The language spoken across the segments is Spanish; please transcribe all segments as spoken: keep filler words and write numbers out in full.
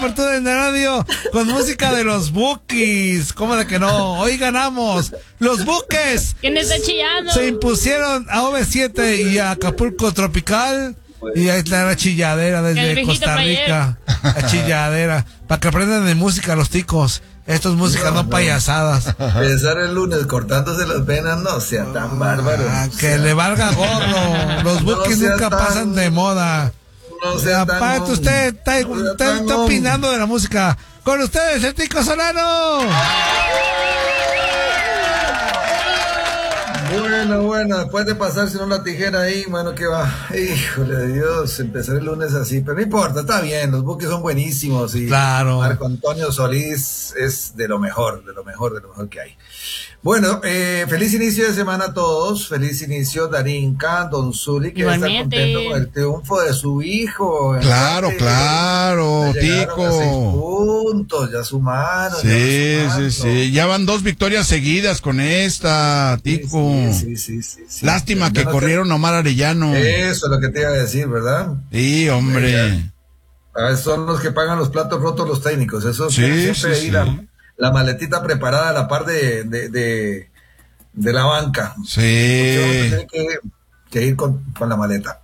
apertura en la radio con música de los Bukis. ¿Cómo de que no? Hoy ganamos. Los Buques. ¿Quién está chillando? Se impusieron a O V siete y a Acapulco Tropical. Y ahí está la chilladera desde Costa Rica. La chilladera. Para que aprendan de música los ticos. Esto es música, no, no, no payasadas. Empezar el lunes cortándose las venas, no sea tan bárbaro. Ah, que sea, le valga gorro. Los Bukis no nunca tan, pasan de moda. No sea Aparte, tan usted está, no está, está opinando de la música. Con ustedes, el Tico Solano. Bueno, bueno, después de pasarse una tijera ahí, bueno, que va, híjole de Dios, empezar el lunes así, pero no importa, está bien, los Buques son buenísimos y claro. Marco Antonio Solís es de lo mejor, de lo mejor, de lo mejor que hay. Bueno, eh, feliz inicio de semana a todos, feliz inicio Darinka, Don Zuli, que está contento con el triunfo de su hijo. Claro, ¿verdad? claro, Tico. A seis puntos, ya sumaron. Sí, ya sí, sí, ya van dos victorias seguidas con esta, Tico. Sí, sí, sí, sí, sí. Lástima sí, que no corrieron a Omar Arellano. Eso es lo que te iba a decir, ¿verdad? Sí, hombre. Ah, son los que pagan los platos rotos los técnicos, eso sí, siempre sí, ir a, sí. La maletita preparada a la par de, de, de, de la banca. Sí. Tiene que, que ir con, con la maleta.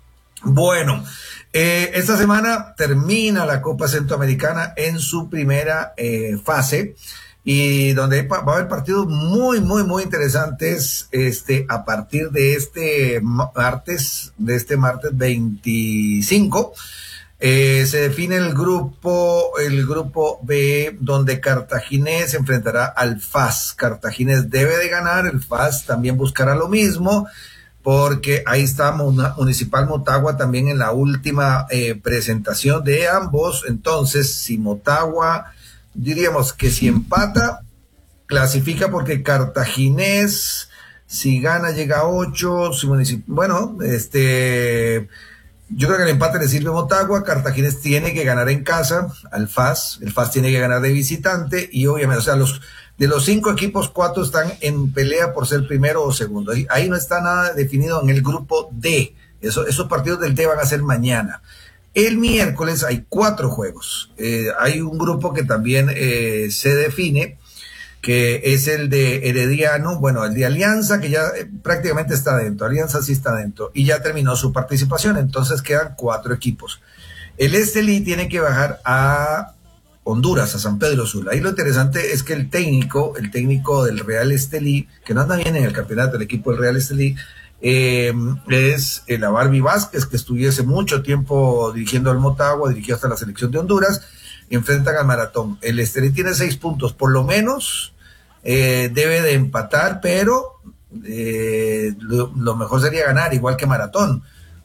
Bueno, eh, esta semana termina la Copa Centroamericana en su primera eh, fase y donde va a haber partidos muy, muy, muy interesantes este, a partir de este martes, de este martes veinticinco. Eh, se define el grupo, el grupo B, donde Cartaginés se enfrentará al F A S. Cartaginés debe de ganar, el F A S también buscará lo mismo, porque ahí está Municipal Motagua también en la última eh, presentación de ambos. Entonces, si Motagua, diríamos que si empata, clasifica porque Cartaginés, si gana, llega a ocho, si Municipal, bueno, este... Yo creo que el empate le sirve a Motagua. Cartaginés tiene que ganar en casa al F A S. El F A S tiene que ganar de visitante. Y obviamente, o sea, los de los cinco equipos, cuatro están en pelea por ser primero o segundo. Ahí, ahí no está nada definido en el grupo D. Eso, esos partidos del D van a ser mañana. El miércoles hay cuatro juegos. Eh, hay un grupo que también eh, se define, que es el de Herediano, bueno, el de Alianza, que ya eh, prácticamente está dentro, Alianza sí está dentro, y ya terminó su participación, entonces quedan cuatro equipos. El Estelí tiene que bajar a Honduras, a San Pedro Sula. Ahí lo interesante es que el técnico, el técnico del Real Estelí, que no anda bien en el campeonato, el equipo del Real Estelí, eh, es el Barbie Vázquez, que estuviese mucho tiempo dirigiendo al Motagua, dirigió hasta la selección de Honduras, enfrentan al Maratón. El Estelí tiene seis puntos, por lo menos eh, debe de empatar, pero eh, lo, lo mejor sería ganar, igual que Maratón,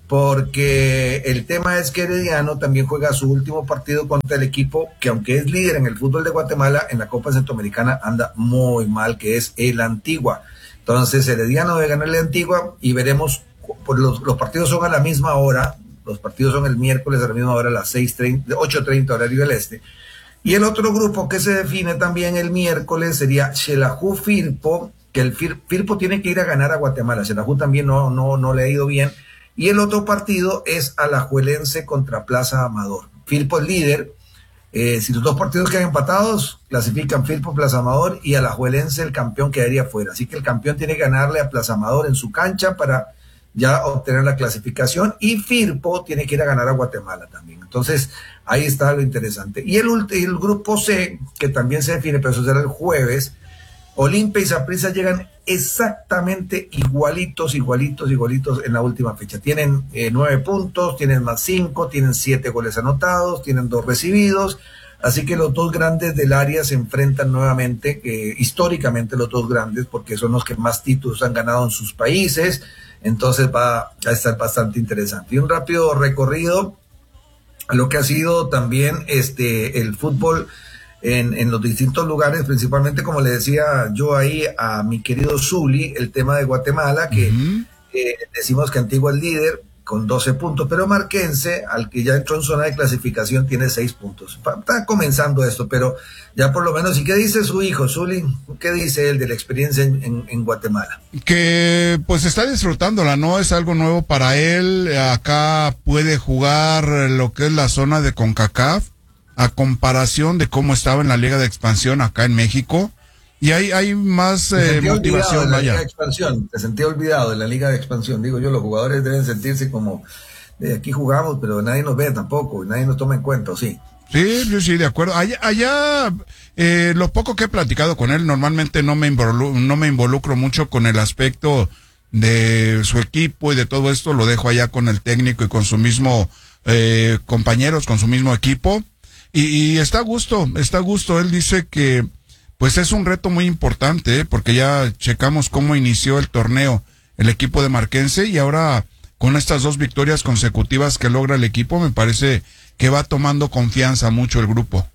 porque el tema es que Herediano también juega su último partido contra el equipo que, aunque es líder en el fútbol de Guatemala, en la Copa Centroamericana anda muy mal, que es el Antigua. Entonces Herediano debe ganarle a Antigua y veremos, pues los, los partidos son a la misma hora. Los partidos son el miércoles a la misma hora, a las ocho treinta horario del este. Y el otro grupo que se define también el miércoles sería Xelajú Firpo, que el Fir, Firpo tiene que ir a ganar a Guatemala. Xelajú también no, no, no le ha ido bien. Y el otro partido es Alajuelense contra Plaza Amador. Firpo es líder. Eh, si los dos partidos quedan empatados, clasifican Firpo, Plaza Amador, y Alajuelense, el campeón, quedaría fuera. Así que el campeón tiene que ganarle a Plaza Amador en su cancha para ya obtener la clasificación, y Firpo tiene que ir a ganar a Guatemala también. Entonces, ahí está lo interesante. Y el, el grupo C, que también se define, pero eso será el jueves, Olimpia y Saprissa llegan exactamente igualitos, igualitos, igualitos en la última fecha. Tienen eh, nueve puntos, tienen más cinco, tienen siete goles anotados, tienen dos recibidos. Así que los dos grandes del área se enfrentan nuevamente, eh, históricamente los dos grandes, porque son los que más títulos han ganado en sus países. Entonces va a estar bastante interesante. Y un rápido recorrido a lo que ha sido también este el fútbol en, en los distintos lugares, principalmente, como le decía yo ahí a mi querido Zuli, el tema de Guatemala, que uh-huh. eh, decimos que Antigua es líder con doce puntos, pero Marquense, al que ya entró en zona de clasificación, tiene seis puntos. Está comenzando esto, pero ya por lo menos. ¿Y qué dice su hijo, Zuli? ¿Qué dice él de la experiencia en, en, en Guatemala? Que pues está disfrutándola, ¿no? Es algo nuevo para él. Acá puede jugar lo que es la zona de CONCACAF, a comparación de cómo estaba en la Liga de Expansión acá en México. Y hay, hay más eh, motivación. De la vaya. Liga de Expansión. Te sentí olvidado de la Liga de Expansión. Digo yo, los jugadores deben sentirse como, de aquí jugamos, pero nadie nos ve tampoco, nadie nos toma en cuenta, ¿o sí? Sí, sí, sí, de acuerdo. Allá, allá eh, lo poco que he platicado con él, normalmente no me involucro, no me involucro mucho con el aspecto de su equipo y de todo esto, lo dejo allá con el técnico y con su mismo eh, compañeros, con su mismo equipo. Y, y está a gusto, está a gusto. Él dice que pues es un reto muy importante, ¿eh? Porque ya checamos cómo inició el torneo el equipo de Marquense y ahora con estas dos victorias consecutivas que logra el equipo, me parece que va tomando confianza mucho el grupo.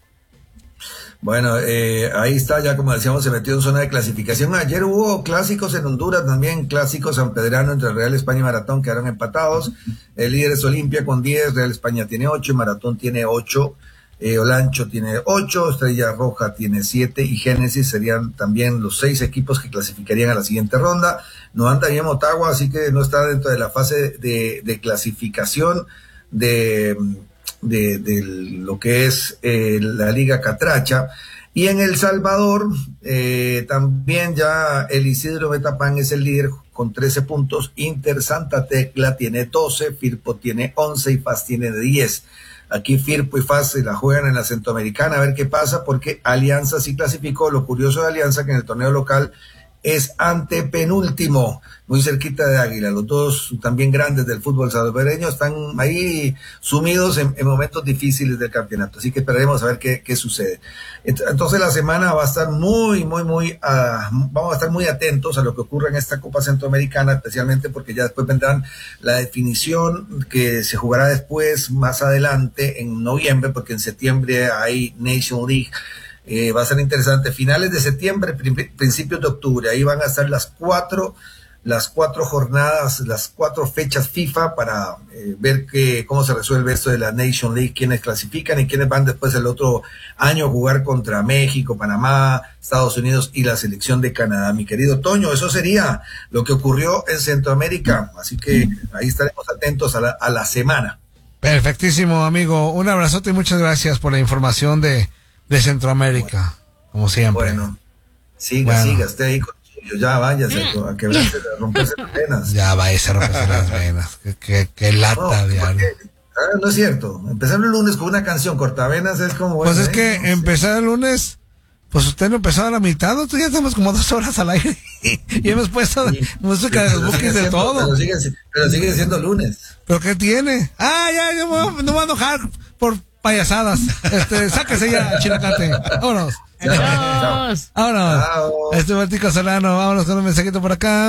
Bueno, eh, ahí está, ya como decíamos, se metió en zona de clasificación. Ayer hubo clásicos en Honduras también, clásicos sanpedrano entre Real España y Maratón, quedaron empatados. El líder es Olimpia con diez, Real España tiene ocho, Maratón tiene ocho, eh, Olancho tiene ocho, Estrella Roja tiene siete y Génesis serían también los seis equipos que clasificarían a la siguiente ronda. No anda bien Motagua, así que no está dentro de la fase de, de clasificación de... De, de lo que es eh, la Liga Catracha. Y en El Salvador eh, también ya el Isidro Betapán es el líder con trece puntos, Inter Santa Tecla tiene doce, Firpo tiene once y F A S tiene diez. Aquí Firpo y F A S se la juegan en la Centroamericana, a ver qué pasa, porque Alianza sí clasificó. Lo curioso de Alianza que en el torneo local es antepenúltimo, muy cerquita de Águila. Los dos también grandes del fútbol salvadoreño están ahí sumidos en, en momentos difíciles del campeonato, así que esperaremos a ver qué, qué sucede. Entonces la semana va a estar muy, muy, muy, uh, vamos a estar muy atentos a lo que ocurra en esta Copa Centroamericana, especialmente porque ya después vendrán la definición que se jugará después, más adelante, en noviembre, porque en septiembre hay Nation League. Eh, va a ser interesante, finales de septiembre, principios de octubre, ahí van a estar las cuatro, las cuatro jornadas, las cuatro fechas FIFA para eh, ver que, cómo se resuelve esto de la Nation League, quiénes clasifican y quiénes van después el otro año a jugar contra México, Panamá, Estados Unidos y la selección de Canadá. Mi querido Toño, eso sería lo que ocurrió en Centroamérica, así que ahí estaremos atentos a la, a la semana. Perfectísimo, amigo, un abrazote y muchas gracias por la información de de Centroamérica, bueno, como siempre. Bueno, siga, bueno. siga, esté ahí con ellos, ya váyase a quebrarse, a romperse las venas. Ya váyase a romperse las venas, que, que, que lata, no, diablo. Ah, no es cierto, empezar el lunes con una canción cortavenas es como... Pues bueno, es ¿eh? que no empezar el lunes, pues usted no empezó a la mitad, nosotros ya estamos como dos horas al aire y hemos puesto sí, música de los buques de todo. Pero sigue, pero sigue siendo lunes. ¿Pero qué tiene? Ah, ya, yo no me voy a enojar por payasadas. Este, sáquese ya, Chinacate. Vámonos. Vámonos. Vámonos. Este Martico Solano, vámonos con un mensajito por acá.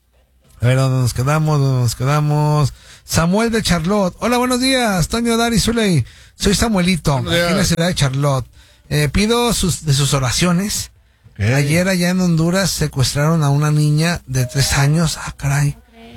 A ver, ¿dónde nos quedamos? ¿Dónde nos quedamos? Samuel de Charlotte. Hola, buenos días. Toño, Dari, Zuley. Soy Samuelito, aquí en la ciudad de Charlotte. Eh, pido sus, de sus oraciones. ¿Qué? Ayer allá en Honduras secuestraron a una niña de tres años. Ah, caray.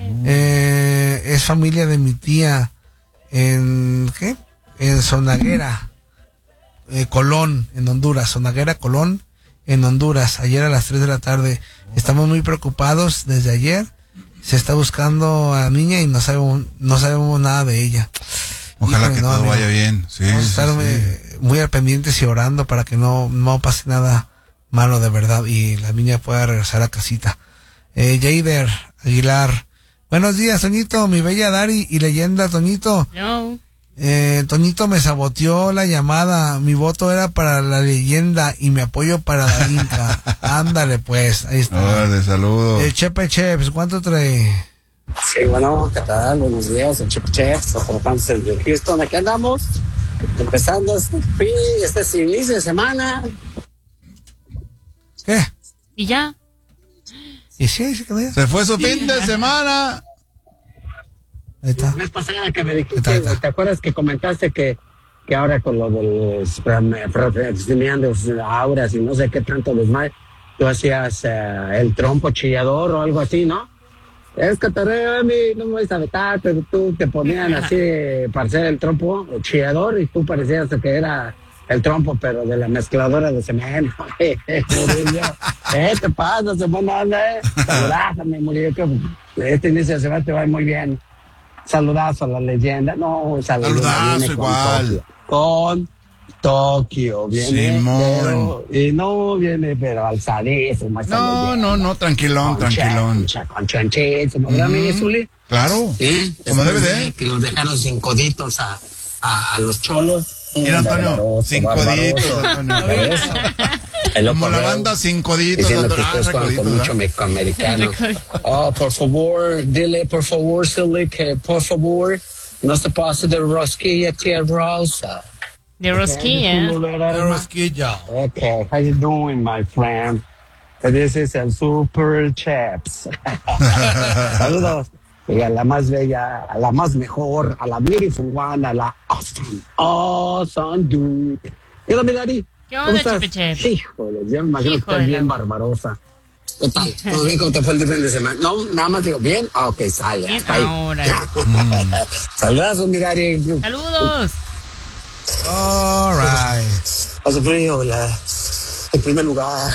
Eh, es familia de mi tía. ¿En qué? En Sonaguera, eh, Colón, en Honduras, Sonaguera, Colón, en Honduras, ayer a las tres de la tarde. Estamos muy preocupados desde ayer. Se está buscando a la niña y no sabemos, no sabemos nada de ella. Ojalá Híjole, que no, todo amigo. vaya bien. Sí, Vamos a sí, estar sí. muy al pendientes y orando para que no, no pase nada malo de verdad y la niña pueda regresar a casita. Eh, Jader Aguilar. Buenos días, Toñito, mi bella Dari y leyenda, Toñito. No. Eh, Toñito me saboteó la llamada. Mi voto era para la leyenda y mi apoyo para la Inca. Ándale, pues. Ahí está. Órale, saludos. Eh, Chepe Cheps, ¿cuánto trae? Sí, bueno, ¿qué tal? Buenos días, el Chepe Cheps, los tratantes de Houston. Aquí andamos, empezando este, este inicio de semana. ¿Qué? ¿Y ya? ¿Y sí? ¿Sí que Se fue su fin de semana. Ahí está. La vez pasada que me dijiste, ¿te acuerdas que comentaste que, que ahora con lo del de auras y no sé qué tanto desmadre, tú hacías uh, el trompo chillador o algo así, ¿no? Es que te no me voy a vetar, pero tú te ponían así para hacer el trompo el chillador y tú parecías que era el trompo, pero de la mezcladora de cemento. ¿Qué te pasa, semana? ¿Eh? Saludázame, Murillo, que este inicio de semana te va muy bien. Saludazo a la leyenda. No, saludazo Saludazo igual. Con, Tokio, viene, pero, y no viene, pero alzadísimo. No, no, no, tranquilón, con tranquilón. Chancha, con chanchito, ¿no? Mm, Zuli? Claro, sí, como debe de. Que los dejaron sin coditos a, a, a los cholos. Mira, Antonio, sin coditos, Antonio. Como la banda sin coditos. Diciendo que ustedes juegan con mucho mexicoamericano. Oh, por favor, dile, por favor, Zuli, que por favor, no se pase de rosquilla, tía Rosa. De rosquilla. De rosquilla. Okay, how you doing, my friend? This is el Super Chaps. Saludos. Y a la más bella, a la más mejor, a la beautiful one, a la awesome, awesome dude. ¿Qué onda, mi Dari? ¿Qué onda, Chupe Chaps? Híjole, ya me imagino que estás bien barbarosa. ¿Qué tal? ¿Todo bien? ¿Cómo te fue el fin de semana? No, nada más digo, ¿bien? Ah, ok, sale. Bien ahora. Saludos, mi Dari. Saludos. All right. Hace frío, la, en primer lugar.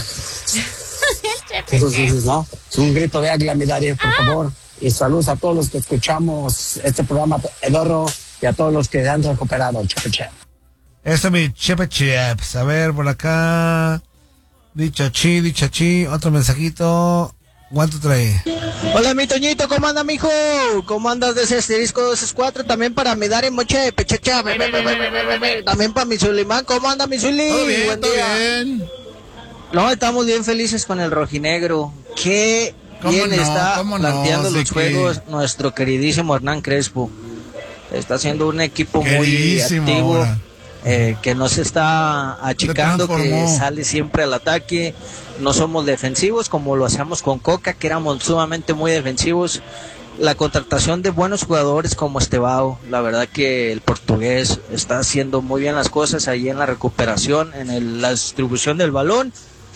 Entonces, ¿no? Un grito de águila, mi Dari, por favor. Y saludos a todos los que escuchamos este programa, Edorro, y a todos los que han recuperado, Chepe Chep. Este es mi Chepe Cheps. A ver, por acá. Dicha chi, dicha chi. Otro mensajito. ¿Cuánto trae? Hola, mi Toñito, ¿cómo anda, mijo? ¿Cómo andas de ese asterisco dos esos cuatro? También para mi Dari Moche de Pechecha. También para mi Zulimán. ¿Cómo anda, mi Zuli? Todo bien, Buen todo día. bien. No, estamos bien felices con el rojinegro. Qué bien no? está ¿Cómo no? planteando Sí los que- juegos nuestro queridísimo Hernán Crespo. Está haciendo un equipo muy Queridísimo activo, ahora. eh, que no se está achicando, Se que transformó. sale siempre al ataque. No somos defensivos como lo hacíamos con Coca, que éramos sumamente muy defensivos. La contratación de buenos jugadores como Estevao, la verdad que el portugués está haciendo muy bien las cosas ahí en la recuperación, en el- la distribución del balón.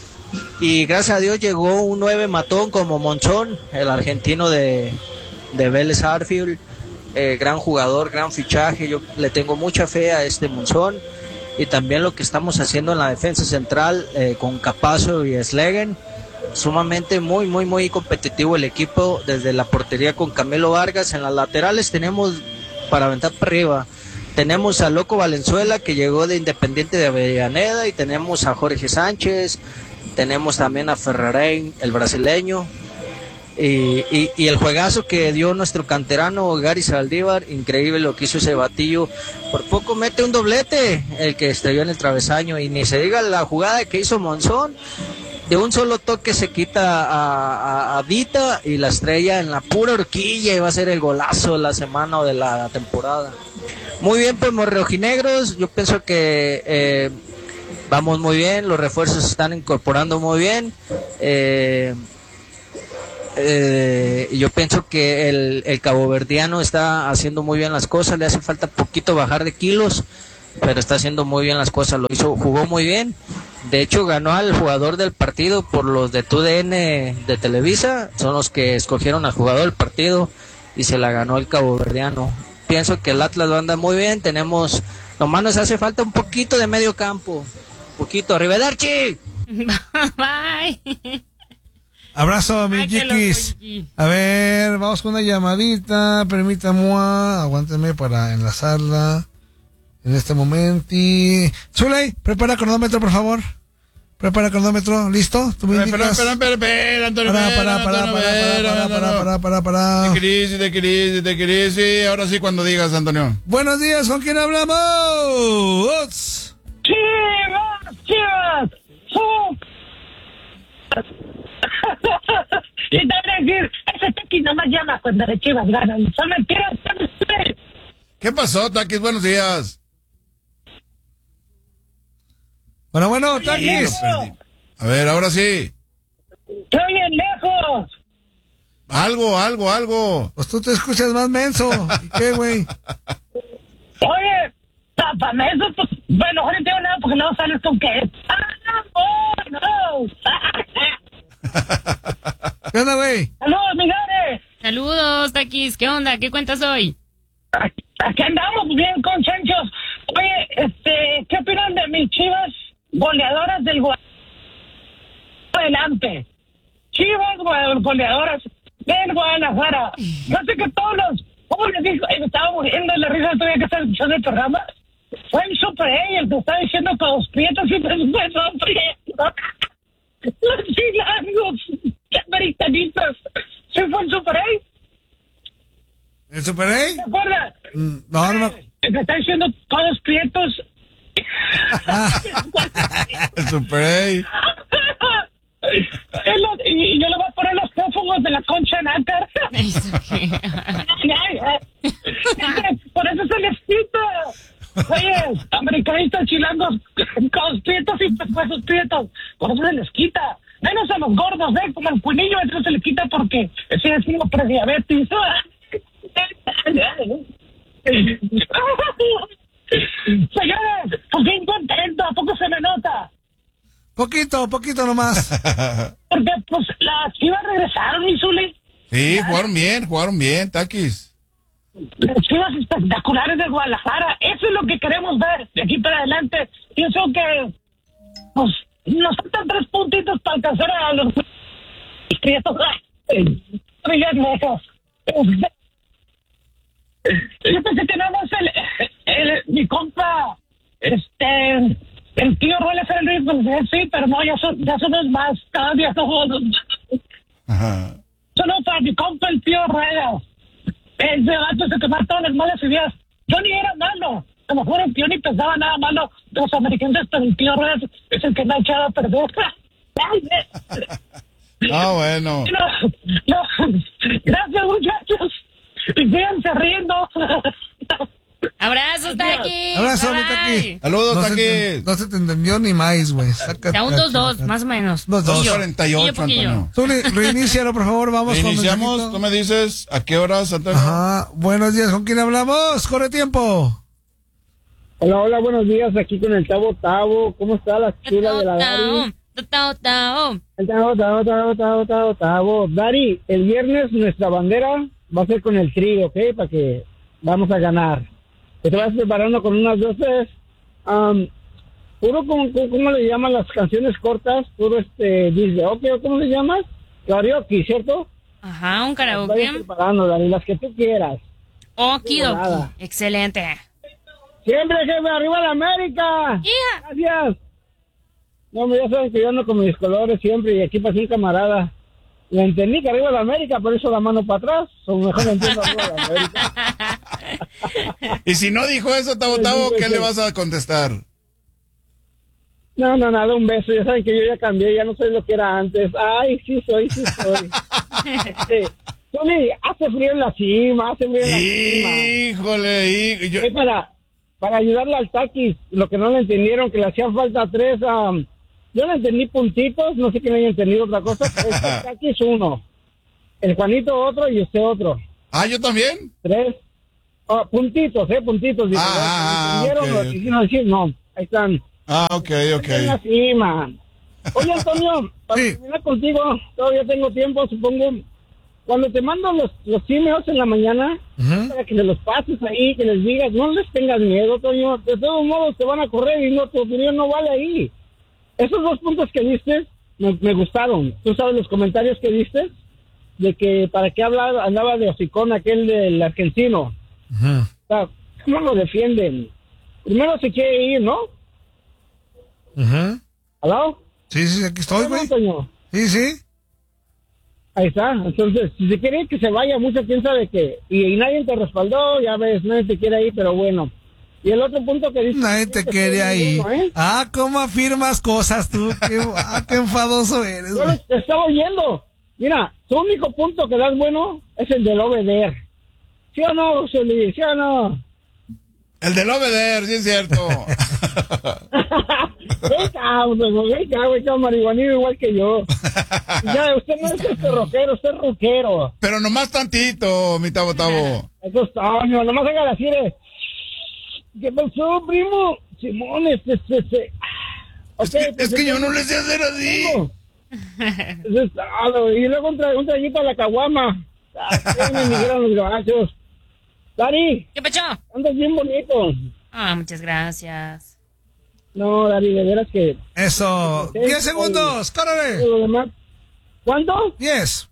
Y gracias a Dios llegó un nueve matón como Monzón, el argentino de, de Vélez Sarsfield. Eh, gran jugador, gran fichaje. Yo le tengo mucha fe a este Monzón. Y también lo que estamos haciendo en la defensa central eh, con Capazo y Slegen. Sumamente muy, muy, muy competitivo el equipo. Desde la portería con Camilo Vargas. En las laterales tenemos para aventar para arriba. Tenemos a Loco Valenzuela, que llegó de Independiente de Avellaneda. Y tenemos a Jorge Sánchez. Tenemos también a Ferrarén, el brasileño. Y, y, y el juegazo que dio nuestro canterano Gary Saldívar, increíble lo que hizo ese batillo. Por poco mete un doblete, el que estrelló en el travesaño. Y ni se diga la jugada que hizo Monzón. De un solo toque se quita a, a, a Vita y la estrella en la pura horquilla, y va a ser el golazo de la semana o de la temporada. Muy bien, pues, rojinegros. Yo pienso que eh, vamos muy bien, los refuerzos se están incorporando muy bien. Eh, eh, yo pienso que el, el caboverdiano está haciendo muy bien las cosas. Le hace falta poquito bajar de kilos, pero está haciendo muy bien las cosas. Lo hizo, jugó muy bien. De hecho, ganó al jugador del partido por los de T U D N de Televisa. Son los que escogieron al jugador del partido y se la ganó el caboverdiano. Pienso que el Atlas lo anda muy bien. Tenemos, nomás nos hace falta un poquito de medio campo. Un poquito. ¡Arrivederci! Bye. Abrazo, mi Ay, qué loco, chiquis. Chiqui. A ver, vamos con una llamadita. Permítame, aguánteme para enlazarla en este momento. Zuley, prepara cronómetro, por favor. Prepara cronómetro, ¿listo? ¿Tú me Espera, indicas? espera, espera, espera, Antonio. Para, espera, para, para, Antonio, para, espera, para, para, Antonio. para, para, para. De crisis, de crisis, de crisis. Ahora sí, cuando digas, Antonio. Buenos días, ¿con quién hablamos? ¡Chivas! ¡Chivas! ¡Su! Y te voy a decir, ese Taqui nomás llama cuando de Chivas ganan. Son mentiras, son ustedes. ¿Qué pasó, Taquis? Buenos días. Bueno, bueno, Taquis. A ver, ahora sí. ¡Qué bien lejos! Algo, algo, algo. Pues tú te escuchas más menso. ¿Y qué, güey? Oye, tápame eso, pues, bueno, no tengo nada porque no sales con que... ¡Ah, oh, no! ¿Qué onda, güey? ¡Saludos, Miguel! Saludos, Taquis. ¿Qué onda? ¿Qué cuentas hoy? Aquí, aquí andamos bien con chanchos. Oye, este, ¿qué opinan de mis Chivas goleadoras del Guadalajara? Adelante. Chivas goleadoras del Guadalajara. Yo sé que todos los... ¿Cómo les digo? Eh, me estaba muriendo de la risa, todavía que estaba escuchando el programa. fue el Super A el que está diciendo que los prietos y después son prietos. Los chilangos, americanistas. ¿Sí fue el Super A? ¿El Super A? ¿Te acuerdas? Mm, No, no. me- El que está diciendo todos prietos. El Super A. Es lo- y, y yo le voy a poner los prófugos de la concha en nácar. Eso qué. Por eso se les quita. Oye, americanistas chilangos con prietos y pescuezos prietos. Por eso se les quita. Menos a los gordos, ¿eh? Como el cuinillo, eso se le quita porque sí es como prediabetes. Señores, pues bien contento, ¿a poco se me nota? Poquito, poquito nomás. Porque pues las chivas regresaron, mi Zuli. Sí, jugaron bien, jugaron bien, Taquis. Las chivas espectaculares de Guadalajara. Eso es lo que queremos ver de aquí para adelante. Pienso que pues nos faltan tres puntitos para alcanzar a los prietos. Muy lejos. Yo pensé que nada más el, el, mi compa, este, el tío Ruelas era el único, sí, pero no, ya, son, ya somos más, cada día somos más. Ajá. Solo para mi compa el tío Ruelas. Ese gato se que mató las malas ideas. Yo ni era malo, a lo mejor el tío ni pensaba nada malo de los americanos, pero el tío Ruelas es el que me ha echado a perder. Ah, bueno. No, no, gracias muchachos. Y síganse riendo. Abrazos, Taki. Abrazo, mi Bye, Taki. bye. Saludos, No se, Taquis. ent- no se te entendió ni más, güey. Sácate Da un aquí, dos dos, sácate. más o menos. Dos, dos. Poquillo. cuarenta y ocho, Poquillo, Antonio. poquillo. Zuli, reinícialo, por favor, vamos con Iniciamos, mensajito. tú me dices a qué horas, Antonio. Ajá, buenos días, ¿con quién hablamos? Corre tiempo. Hola, hola, buenos días, aquí con el Tavo Tavo. ¿Cómo está la chula de la Dari? Tao, tao, tao. El Tavo, Tavo, Tavo, Tavo, Tavo, Tavo. Dari, el viernes nuestra bandera va a ser con el Tri, ¿ok? Para que vamos a ganar. Te vas preparando con unas doces. Um, puro, con, con- ¿cómo le llaman las canciones cortas? Puro este, dice, ok, ¿cómo le llamas? Karaoke, ¿cierto? Ajá, un Vayas karaoke. preparando, Dari, las que tú quieras. Okidoki. Nada. Excelente. Siempre, jefe, arriba la América. Yeah. Gracias. No, ya saben que yo ando con mis colores siempre y aquí pasé un camarada. Le entendí que arriba la América, por eso la mano para atrás. O mejor le entiendo arriba la América. Y si no dijo eso, Tavo Tavo, ¿qué le vas a contestar? No, no, nada, un beso. Ya saben que yo ya cambié, ya no soy lo que era antes. Ay, sí soy, sí soy. Este, Tony, hace frío en la cima, hace frío en la cima. Híjole, y yo, Eh, para, para ayudarle al Taquis, lo que no le entendieron, que le hacían falta tres, um, yo le entendí puntitos, no sé quién haya entendido otra cosa, pero el Taquis uno, el Juanito otro y usted otro, ah, yo también. tres, oh, puntitos, eh, puntitos, digo, Ah, ¿entendieron? ok, Lo ok. quisieron decir, no, ahí están, Ah, ok, ok. en la cima. Oye, Antonio, para Sí. terminar contigo, todavía tengo tiempo, supongo. Cuando te mando los, los emails en la mañana, Ujú. para que se los pases ahí, que les digas, no les tengas miedo, Toño. De todos modos te van a correr y no, tu opinión no vale ahí. Esos dos puntos que diste me, me gustaron. Tú sabes los comentarios que diste, de que para qué hablaba, andaba de hocicón aquel del argentino. Ujú. O sea, ¿cómo lo defienden? Primero se quiere ir, ¿no? Ujú. ¿Aló? Sí, sí, aquí estoy, ¿Cómo, güey. Toño? Sí, sí. Ahí está. Entonces, si se quiere que se vaya mucho, quién sabe qué. Y, y nadie te respaldó, ya ves, nadie te quiere ahí, pero bueno. Y el otro punto que dice... Nadie te quiere ahí. Ah, ¿cómo afirmas cosas tú? Qué, ah, qué enfadoso eres, Yo güey. te estaba oyendo. Mira, tu único punto que das bueno es el del obeder. ¿Sí o no, José Luis? ¿Sí o no? El del obeder, sí es cierto. Venga, venga, venga, marihuanero igual que yo. Ya, usted no es este rockero, usted es rockero. Pero nomás tantito, mi Tavo Tavo. Eso está, no, nomás haga así de... ¿Qué pasó, primo? Simón, este, este, este... Es que, Ok, pues, es que yo entonces, no le sé hacer así. Eso es todo. Y luego un, tra un traguito a la caguama. Ah, me dijeron los gabachos. Dari, ¿Qué pecho? andas bien bonito. Ah, muchas gracias. No, Dari, de veras que... Eso. Sí, Diez sí. segundos, córrele. Lo demás... ¿Cuánto? Diez.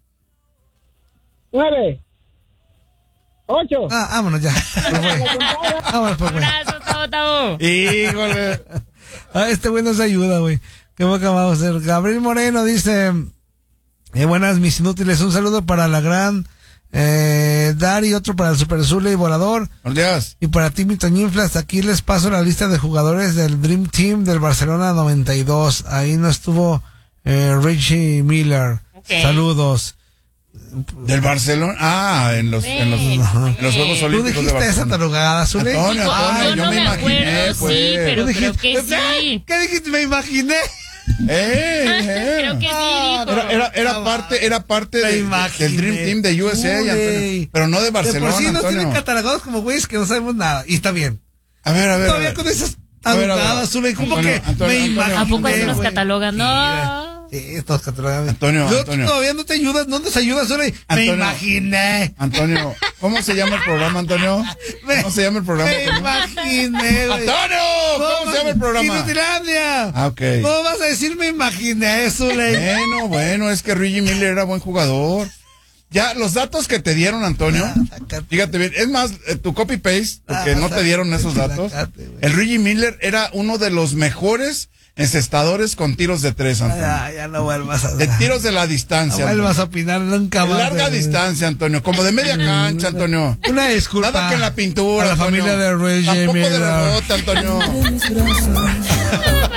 Nueve. Ocho. Ah, vámonos ya. Me voy. Vámonos, pues, güey. Abrazos, todo, J O. Híjole. Ah, este güey nos ayuda, güey. ¿Qué boca vamos a hacer? Gabriel Moreno dice, eh, buenas mis inútiles, un saludo para la gran eh, Dari, otro para el Super Zule y Volador. Buenos días. Y para ti, mi Toñinflas, aquí les paso la lista de jugadores del Dream Team del Barcelona noventa y dos. Ahí no estuvo eh, Richie Miller. Okay. Saludos. Del Barcelona, ah, en los, en los, en los Juegos Olímpicos. ¿Tú dijiste de esa tarugada, Zule? Antonio, Antonio, yo, yo no me, me imaginé, acuerdo, pues. Sí, pero creo que sí. ¿Qué dijiste? Me imaginé. Eh, eh. Creo que sí, dijo. Era, era, era parte, era parte de, del Dream Team de U S A, Antonio, pero no de Barcelona. De por sí nos Antonio. tienen catalogados como güeyes que no sabemos nada, y está bien. A ver, a ver. Todavía a ver. con esas tarugadas, Zule, como Antonio, que Antonio, me Antonio, imaginé. ¿A poco así nos güey. catalogan? No. Sí, estos catalogan. Antonio, Yo, Antonio. todavía no te ayudas, no nos ayudas, Zule. Me imaginé. Antonio, ¿cómo se llama el programa, Antonio? ¿Cómo se llama el programa? Me imaginé, güey. Antonio, ¿cómo se llama el programa? Inutilandia. Ah, ok. ¿Cómo vas a decir me imaginé, Zule? Bueno, bueno, es que Reggie Miller era buen jugador. Ya, los datos que te dieron, Antonio, fíjate bien, es más, eh, tu copy-paste, porque Ah, no te dieron esos datos. Sacate, El Reggie Miller era uno de los mejores encestadores con tiros de tres, Antonio. Ya, ya no vuelvas a... De tiros de la No distancia. vuelvas a opinar nunca De más. larga de- distancia, Antonio, como de media cancha, Antonio. Una disculpa. Nada que en la pintura, a la Antonio. familia de Reggie Tampoco de Miller. rebote, Antonio.